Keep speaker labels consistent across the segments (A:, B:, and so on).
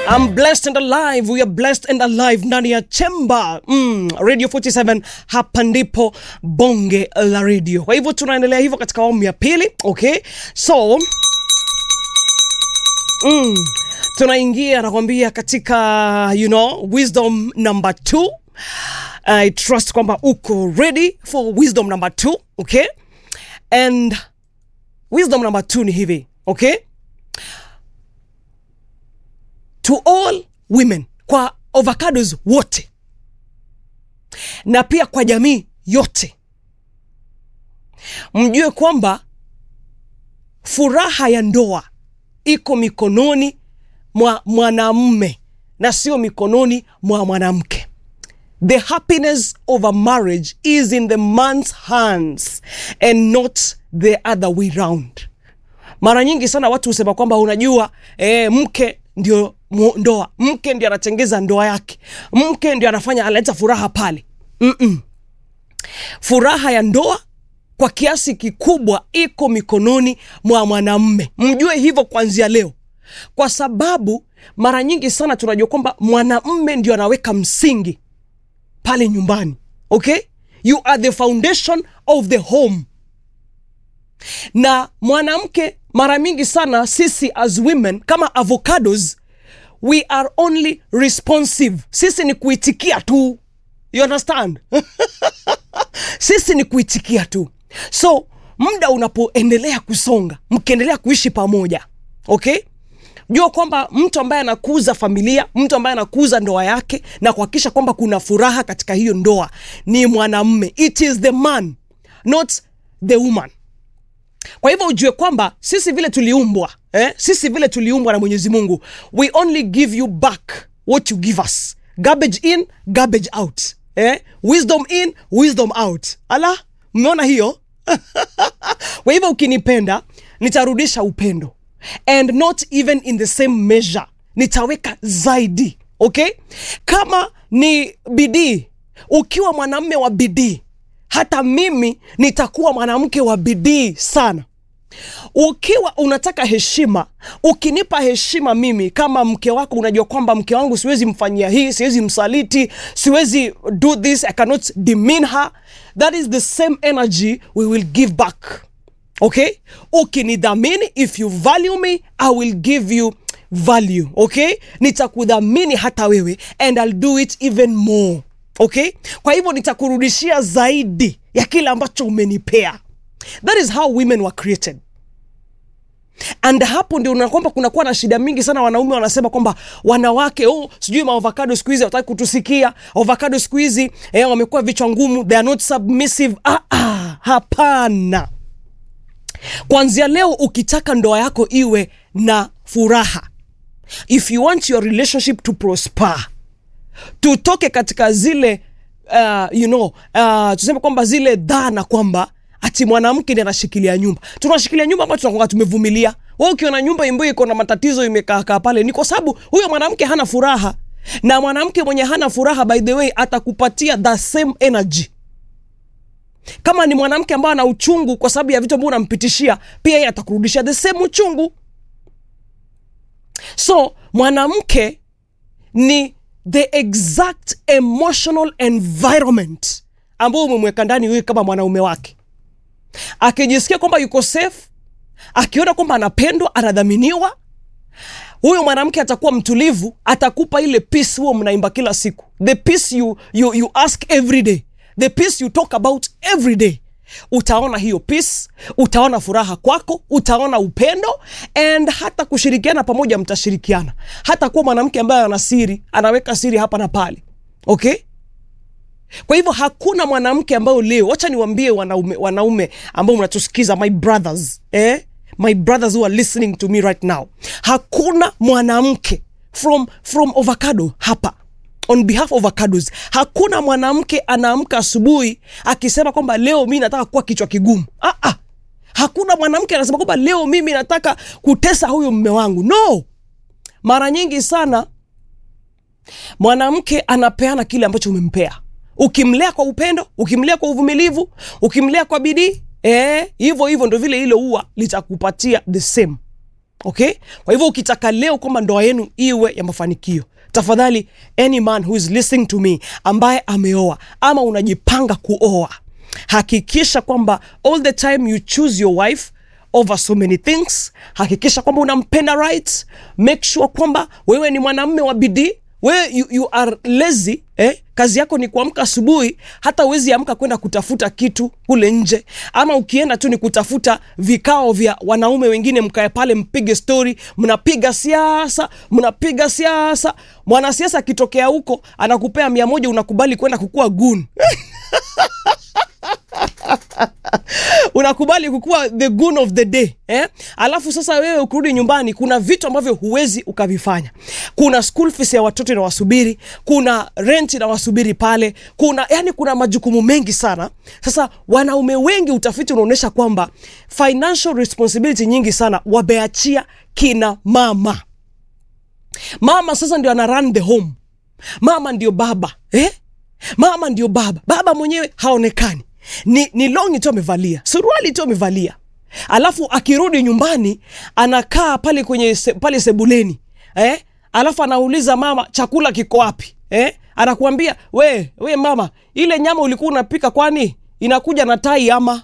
A: I'm blessed and alive. We are blessed and alive. Ndani ya Chemba Radio 47, hapa ndipo bonge la radio. Kwa hivyo tunaendelea hivyo katika awamu ya pili. Okay, so tunaingia nakwambia katika wisdom number 2. I trust kwamba uko ready for wisdom number 2. Okay, and wisdom number 2 ni hivi. Okay, to all women, kwa avocados wote na pia kwa jamii yote, mjue kwamba furaha ya ndoa iko mikononi mwa mwanamume na sio mikononi mwa mwanamke. The happiness of a marriage is in the man's hands and not the other way round. Mara nyingi sana watu husema kwamba unajua mke ndio ndoa, mke ndio anatengeza ndoa yake, mke ndio anafanya analeta furaha pale. Furaha ya ndoa kwa kiasi kikubwa iko mikononi mwa mwanamume. Mjue hivyo kuanzia leo, kwa sababu mara nyingi sana tunajua kwamba mwanamume ndio anaweka msingi pale nyumbani. Okay, you are the foundation of the home. Na mwanamke mara mingi sana sisi as women kama avocados, we are only responsive. Sisi ni kuitikia tu. You understand? Sisi ni kuitikia tu. So muda unapoendelea kusonga, mkiendelea kuishi pamoja, okay, jua kwamba mtu ambaye anakuza familia, mtu ambaye anakuza ndoa yake na kuhakikisha kwamba kuna furaha katika hiyo ndoa ni mwanamume. It is the man, not the woman. Kwa hivyo ujue kwamba sisi vile tuliumbwa, sisi vile tuliumbwa na Mwenyezi Mungu, we only give you back what you give us. Garbage in, garbage out. Wisdom in, wisdom out. Ala, mmeona hiyo? Kwa hivyo ukinipenda, nitarudisha upendo. And not even in the same measure. Nitaweka zaidi. Okay? Kama ni bidii, ukiwa mwanamume wa bidii, hata mimi nitakuwa mwanamke wa bidii sana. Ukiwa unataka heshima, ukinipa heshima mimi kama mke wako, unajua kwamba mke wangu siwezi mfanyia hii, siwezi msaliti, siwezi do this, I cannot demean her. That is the same energy we will give back. Okay? Ukinidhamini, if you value me, I will give you value. Okay? Nitakudhamini hata wewe, and I'll do it even more. Okay? Kwa hivyo nitakurudishia zaidi ya kile ambacho umenipea. That is how women were created. And hapo ndio unakwamba kunakuwa na shida mingi sana. Wanaume wanasema kwamba wanawake, sijui avocado siku hizi hawataki kutusikia, avocado siku hizi wamekuwa vichwa ngumu, they are not submissive. Hapana. Kuanzia leo ukitaka ndoa yako iwe na furaha, if you want your relationship to prosper, tutoke katika zile tuseme kwamba zile dhana kwamba ati mwanamke ndiye anashikilia nyumba. Tunashikilia nyumba ambayo tunakuwa tumevumilia. Wewe ukiona nyumba ambayo iko na matatizo imekaa pale, ni kwa sababu huyo mwanamke hana furaha. Na mwanamke mwenye hana furaha, by the way, atakupatia the same energy. Kama ni mwanamke ambaye ana uchungu kwa sababu ya vitu ambavyo unampitishia, pia yeye atakurudishia the same uchungu. So mwanamke ni the exact emotional environment ambao umemweka ndani wewe kama mwanaume wake. Akijisikia kwamba yuko safe, akiona kwamba anapendwa, anadhaminiwa, huyo mwanamke atakuwa mtulivu, atakupa ile peace huo mnaimba kila siku. The peace you ask every day. The peace you talk about every day. Utaona hiyo peace, utaona furaha kwako, utaona upendo, and hata kushirikiana pamoja mtashirikiana. Hata kuwa mwanamke ambaye ana siri, anaweka siri hapa na pale. Okay? Kwa hivyo hakuna mwanamke ambaye leo, acha niwaambie wanaume ambao mnatusikiza, my brothers, my brothers who are listening to me right now. Hakuna mwanamke from avocado hapa, on behalf of avocados, hakuna mwanamke anaamka asubuhi akisema kwamba leo mimi nataka kuwa kichwa kigumu. Hakuna mwanamke anasema kwamba leo mimi nataka kutesa huyo mume wangu. No. Mara nyingi sana mwanamke anapeana kile ambacho umempea. Ukimlea kwa upendo, ukimlea kwa uvumilivu, ukimlea kwa bidii, hivyo ndio vile ile ua litakupatia the same. Okay? Kwa hivyo ukitaka leo kwamba ndoa yenu iwe ya mafanikio, tafadhali any man who is listening to me ambaye ameoa ama unajipanga kuoa, hakikisha kwamba all the time you choose your wife over so many things. Hakikisha kwamba unampenda right. Make sure kwamba wewe ni mwanamume wa bidii. Wewe you are lazy, kazi yako ni kuamka asubuhi, hata uwezi amka kwenda kutafuta kitu kule nje, ama ukienda tu ni kutafuta vikao vya wanaume wengine, mkae pale mpige story, mnapiga siasa. Mwanasiasa akitokea huko anakupea 100, unakubali kwenda kukua goon. Unakubali kukua the goon of the day, Alafu sasa wewe ukirudi nyumbani kuna vitu ambavyo huwezi ukavifanya. Kuna school fees ya watoto na wasubiri, kuna rent na wasubiri pale, kuna majukumu mengi sana. Sasa wanaume wengi, utafiti unaonyesha kwamba financial responsibility nyingi sana wabeachia kina mama. Mama sasa ndio ana run the home. Mama ndio baba, Mama ndio baba. Baba mwenyewe haonekani. Ni longi tu amevalia, suruali tu amevalia. Alafu akirudi nyumbani anakaa pale pale sebuleni, Alafu anauliza mama, chakula kiko wapi? Anakuambia, we mama, ile nyama ulikuwa unapika kwani inakuja na tai ama?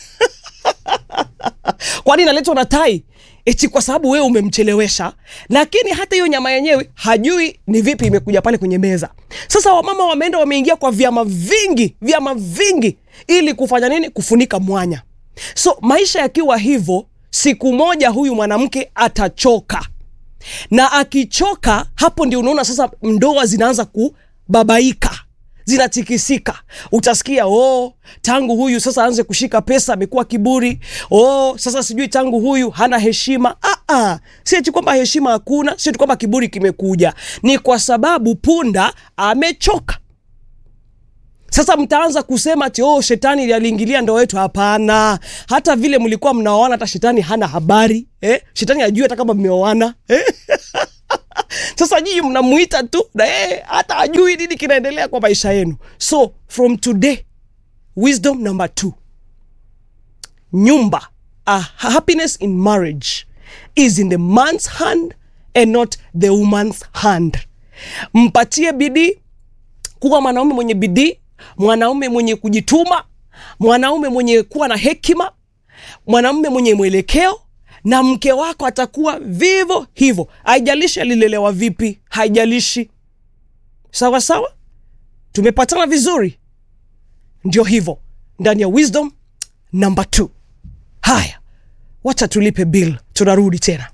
A: Kwani inaletwa na tai? Eti kwa sababu wewe umemchelewesha. Lakini hata hiyo nyama yenyewe hajui ni vipi imekuja pale kwenye meza. Sasa wamama wameingia kwa vyama vingi ili kufanya nini? Kufunika mwanya. So maisha yakiwa hivyo, siku moja huyu mwanamke atachoka. Na akichoka, hapo ndio unaona sasa ndoa zinaanza kubabaika, zinatikisika. Utasikia, tangu huyu sasa aanze kushika pesa amekuwa kiburi. Sasa sijui tangu huyu hana heshima. Si eti kwamba heshima hakuna, si eti kwamba kiburi kimekuja. Ni kwa sababu punda amechoka. Sasa mtaanza kusema ati shetani aliingilia ndoa yetu. Hapana. Hata vile mlikuwa mnaoana, hata shetani hana habari. Shetani hajui hata kama mmeoana. Sasa nyinyi mnamuita tu na hata hajui nini kinaendelea kwa maisha yenu. So from today, wisdom number 2. Nyumba, happiness in marriage is in the man's hand and not the woman's hand. Mpatie bidii, kuwa mwanaume mwenye bidii, mwanaume mwenye kujituma, mwanaume mwenye kuwa na hekima, mwanaume mwenye mwelekeo, na mke wako atakuwa vivo hivyo. Haijalishi alilelewa vipi, haijalishi. Sawa sawa? Tumepatana vizuri? Ndio hivyo. Ndani ya wisdom number 2. Haya, wacha tulipe bill, tunarudi tena.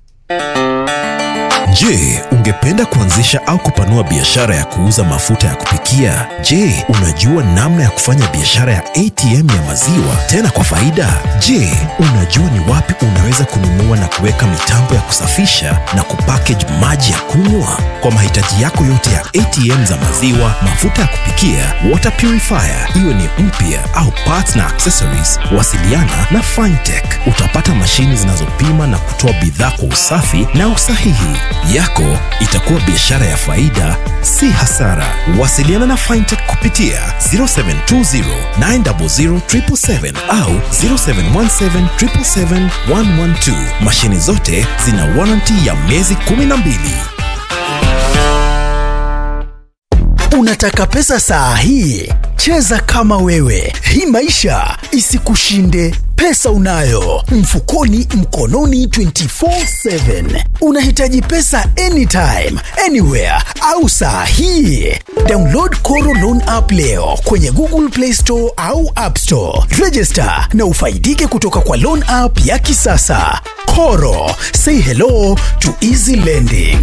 B: Je, ungependa kuanzisha au kupanua biashara ya kuuza mafuta ya kupikia? Je, unajua namna ya kufanya biashara ya ATM ya maziwa tena kwa faida? Je, unajua ni wapi unaweza kununua na kuweka mitambo ya kusafisha na kupackage maji ya kunywa? Kwa mahitaji yako yote ya ATM za maziwa, mafuta ya kupikia, water purifier, iwe ni mpya au parts na accessories, wasiliana na Fintech. Utapata mashini zinazopima na kutoa bidhaa kwa usafi na usahihi. Yako itakuwa biashara ya faida, si hasara. Wasiliana na Fintech kupitia 0720 900 777 au 0717 777 112. Mashini zote zina warranty ya miezi 12.
C: Unataka pesa saa hii? Cheza kama wewe. Hii maisha isikushinde. Pesa unayo mfukoni, mkononi 24/7. Unahitaji pesa anytime, anywhere au saa hii? Download Koro Loan app leo kwenye Google Play Store au App Store. Register na ufaidike kutoka kwa loan app ya kisasa. Koro, say hello to easy lending.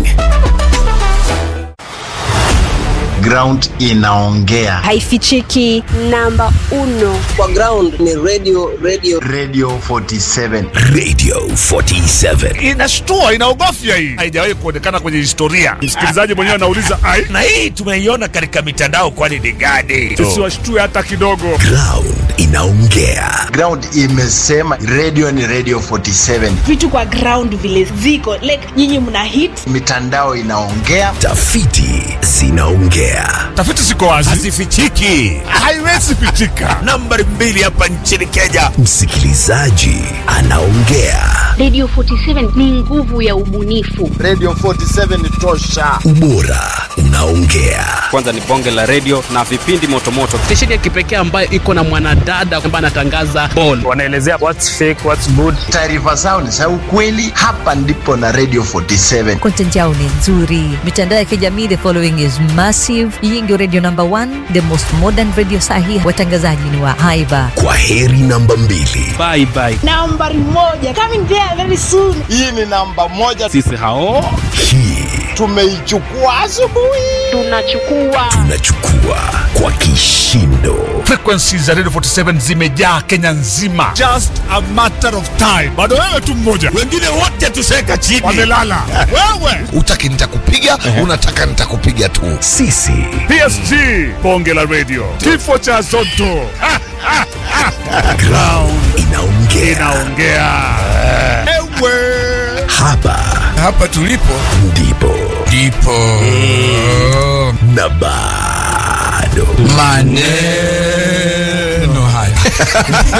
D: Ground inaongea,
E: haifichiki. Namba 1
F: kwa ground ni radio
D: 47.
B: Radio 47
G: inashtua, inaogofya. Hii haijawahi kuonekana kwenye historia. Msikilizaji mwenyewe anauliza na hii tumeiona katika mitandao, kwani ni gani? Tusiwashtue hata kidogo.
B: Ground inaongea.
D: Ground imesema radio ni radio 47.
H: Vitu kwa ground vile ziko, like nyinyi mna hit,
D: mitandao inaongea,
B: tafiti zinaongea.
C: inaongea.
G: Tafiti ziko wazi, hazifichiki, haiwezi fichika. Nambari 2 hapa nchini Kenya,
C: Msikilizaji anaongea.
E: Radio 47 ni nguvu ya ubunifu.
D: Radio 47 ni tosha.
C: Ubora unaongea.
H: Kwanza ni bonge la radio na vipindi motomoto.
I: Stesheni ya kipekee ambayo iko na mwanadada ambaye anatangaza ball.
J: Wanaelezea what's fake, what's good.
D: Taarifa zao ni za ukweli. Hapa ndipo na Radio 47.
K: Content yao ni nzuri. Mitandao ya kijamii, the following is massive. Hii ndio radio number 1, the most modern radio sahihi. Watangazaji ni wa haiba.
C: Kwa heri namba 2.
I: Bye bye.
L: Nambari 1 coming there very soon.
D: Hii ni namba 1.
I: Sisi hao
C: Hii
D: tumeichukua asubuhi.
C: tunachukua kwa kishindo.
G: frequencies za Radio 47 zimejaa Kenya nzima. Just a matter of time. Bado wewe tu mmoja, wengine wote tuseka chini, wamelala. Wewe
M: utaki nitakupiga, unataka nitakupiga tu.
C: Sisi
G: PSG, bonge la radio, kifo cha Zotto.
C: ground inaongea.
G: Ewe
C: hapa tulipo ndipo na bado
M: maneno haya